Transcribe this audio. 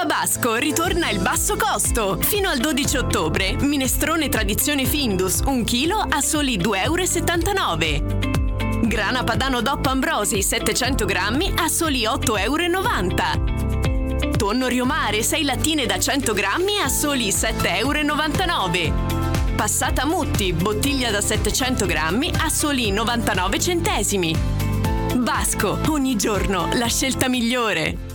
Basco ritorna il basso costo. Fino al 12 ottobre, minestrone tradizione Findus 1 kg a soli 2,79 €. Grana padano DOP Ambrosi 700 grammi a soli 8,90 €. Tonno Riomare 6 lattine da 100 grammi a soli 7,99 €. Passata Mutti, bottiglia da 700 grammi a soli 99 centesimi. Basco, ogni giorno la scelta migliore.